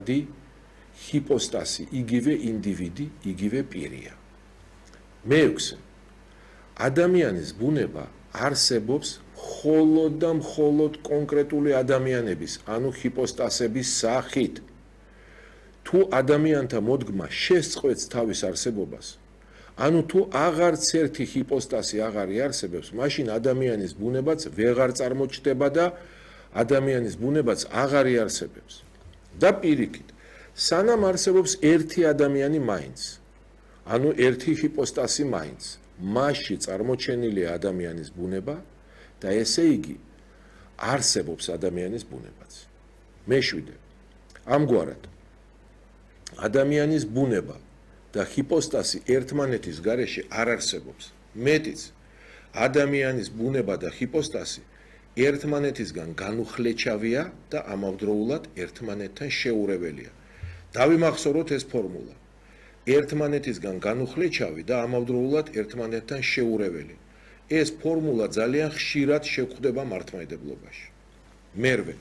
ჰიპოსტასი, იგივე ინდივიდი, იგივე პირია. მეექვსე, ადამიანის ბუნება არსებობს მხოლოდ და მხოლოდ კონკრეტული ადამიანების, ანუ ჰიპოსტასების სახით. თუ ადამიანთა მოდგმა შესწყვეტს თავის არსებობას, ანუ თუ აღარც ერთი ჰიპოსტასი აღარ იარსებებს, მაშინ ადამიანის ბუნებაც ვეღარ წარმოჩნდება და ადამიანის ბუნებაც აღარ იარსებებს. და პირიქით, სანამ არსებობს ერთი ადამიანი მაინც, ანუ ერთი ჰიპოსტასი მაინც, მასში წარმოჩენილია ადამიანის ბუნება და ესე იგი არსებობს ადამიანის ბუნებაც. მეშვიდე, ამგვარად ადამიანის ბუნება და ჰიპოსტასი ერთმანეთის გარეშე არ არსებობს. მეტიც, ადამიანის ბუნება და ჰიპოსტასი ერთმანეთისგან განუხლეჩავია და ამავდროულად ერთმანეთთან შეურეველია. დავიმახსოვროთ ეს ფორმულა. ერთმანეთისგან განუხლეჩავი და ამავდროულად ერთმანეთთან შეურეველი. ეს ფორმულა ძალიან ხშირად შეგვხვდება მართლმადიდებლობაში. მერვე,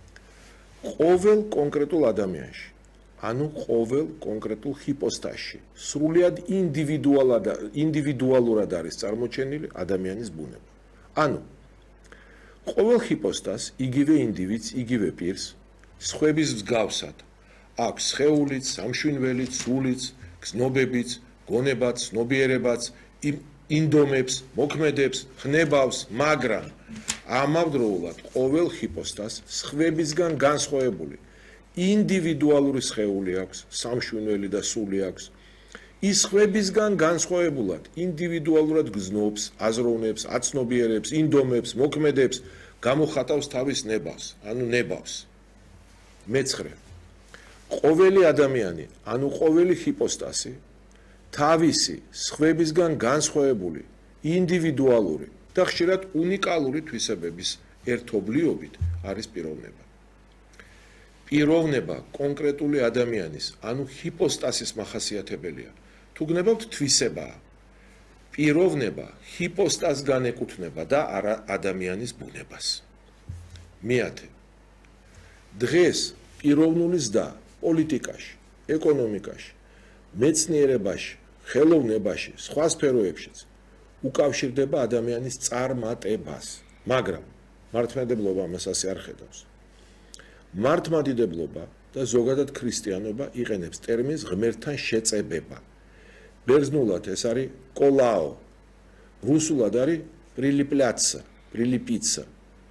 ყოველ კონკრეტულ ადამიანში, ანუ ყოველ კონკრეტულ ჰიპოსტასში, სრულიად ინდივიდუალურად არის წარმოჩენილი ადამიანის ბუნება. ანუ ყოველ ჰიპოსტას, იგივე ინდივიდს, იგივე პირს, სხვების მსგავსად აქვს სხეულიც, სამშვინველიც, სულიც, გზნობებიც, გონებაც, ცნობიერებაც, ინდომებს, მოქმედებს, ხნებავს, მაგრამ ამავდროულად ყოველ ჰიპოსტას სხვებისგან განსხვავებული ინდივიდუალური სხეული აქვს, სამშვინველი და სული აქვს. ის სხვებისგან განსხვავებულად ინდივიდუალურად გზნობს, აზროვნებს, აცნობიერებს, ინდომებს, მოქმედებს, გამოხატავს თავის ნებავს, ანუ ნებავს. მეცხრე, ყოველი ადამიანი, ანუ ყოველი ჰიპოსტასი თავისი სხვებისგან განსხვავებული, ინდივიდუალური და ხშირად უნიკალური თვისებების ერთობლიობით არის პიროვნება. პიროვნება კონკრეტული ადამიანის, ანუ ჰიპოსტასის მახასიათებელია. თუ გნებავთ თვისებაა. პიროვნება ჰიპოსტასგან ეკუთვნება და არა ადამიანის ბუნებას. მეათე, დღეს პიროვნული ზრდა პოლიტიკაში, ეკონომიკაში, მეცნიერებაში, ხელოვნებაში, სხვა სფეროებშიც უკავშირდება ადამიანის წარმატებას, მაგრამ მართლმადიდებლობა ამას ასე არ ხედავს. მართლმადიდებლობა და ზოგადად ქრისტიანობა იყენებს ტერმინს ღმერთთან შეწებება. ბერძნულად ეს არის კოლაო, რუსულად არის პრილიპიცა.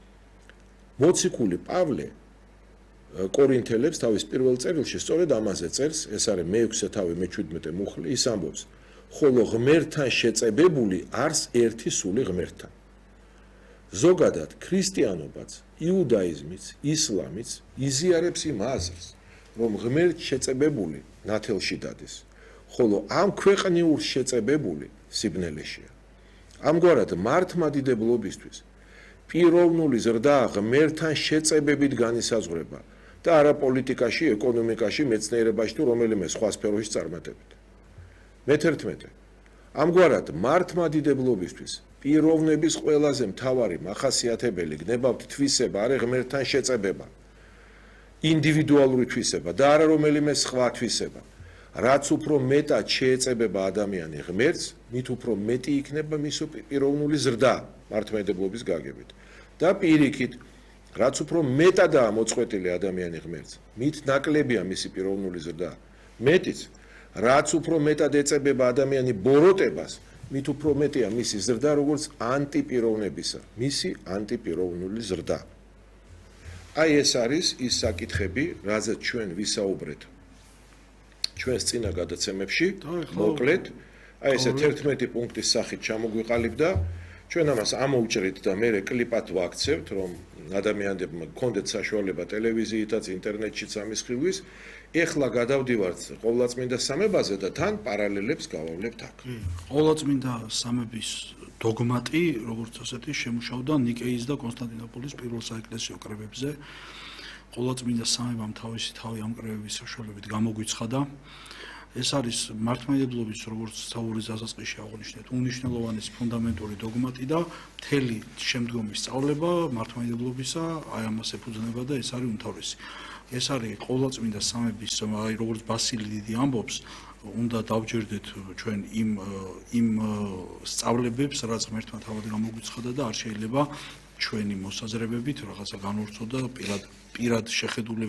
მოციქული პავლე კორინთელებს თავის პირველ წერილში სწორედ ამაზე წერს, ეს არის მე-6 თავი მე-17 მუხლი, ის ამბობს, ხოლო ღმერთთან შეწებებული არს ერთი სული ღმერთთან. ზოგადად ქრისტიანობაც, იუდაიზმიც, ისლამიც იზიარებს იმ აზრს, რომ ღმერთ შეწებებული ნათელში დადეს, ხოლო ამ ქვეყნიურ შეწებებული სიბნელეშია. ამგვარად მართლმადიდებლობისთვის პიროვნული ზრდა ღმერთთან შეწებებით განისაზღვრება და არა პოლიტიკაში, ეკონომიკაში, მეცნიერებაში თუ რომელიმე სხვა სფეროში წარმატებით. მე-11. ამგვარად მართლმადიდებლობისთვის პიროვნების ყველაზე მთავარი მახასიათებელი გნებავთ თვისება არის ღმერთთან შეწებება, ინდივიდუალური თვისება და არა რომელიმე სხვა თვისება. რაც უფრო მეტად შეეწებება ადამიანი ღმერთს, მით უფრო მეტი იქნება მისი პიროვნული ზრდა მართლმადიდებლობის გაგებით. და პირიქით, რაც უფრო მეტადაა მოწყვეტილი ადამიანი ღმერთს, მით ნაკლებია მისი პიროვნული ზრდა. მეტიც, რაც უფრო მეტად ეწებება ადამიანი ბოროტებას, მით უფრო მეტია მისი ზრდა, როგორც ანტიპიროვნებისა, მისი ანტიპიროვნული ზრდა. აი ეს არის ის საკითხები, რაზეც ჩვენ ვისაუბრეთ ჩვენს წინა გადაცემებში, მოკლედ, აი ესე 11 პუნქტის სახით ჩამოგვიყალიბდა, ჩვენ ამას ამოვჭრით და მე კლიპად ვაქცევთ, რომ ადამიანებმა გქონდეთ საშუალება ტელევიზიითაც, ინტერნეტშიც ამის ხილვის. ეხლა გადავდივართ ყოვლადწმინდა სამებაზე და თან პარალელებს გავავლებთ აქ. ყოვლადწმინდა სამების დოგმატი, როგორც ასეთი, შემუშავდა ნიკეის და კონსტანტინოპოლის პირველ საეკლესიო კრებებზე. ყოვლადწმინდა სამებამ თავისი თავი ამ კრებების საშუალებით გამოგვიცხადა. ეს არის მართლმადიდებლობის, როგორც საურის დასაწყისში აღნიშნეთ, უნიშნელოვანესი ფუნდამენტური დოგმატი და მთელი შემდგომი სწავლება მართლმადიდებლობისა აი ამას ეფუძნება და ეს არის უმთავრესი. ეს არის ყოვლადწმინდა სამების, აი როგორც ბასილი დიდი ამბობს, უნდა დავჯერდეთ ჩვენ იმ სწავლებებს, რაც ღმერთმა თავად გამოგვიცხადა და არ შეიძლება ჩვენი მოსაზრებებით რაღაცა განვრცო და პირად შეხედულებით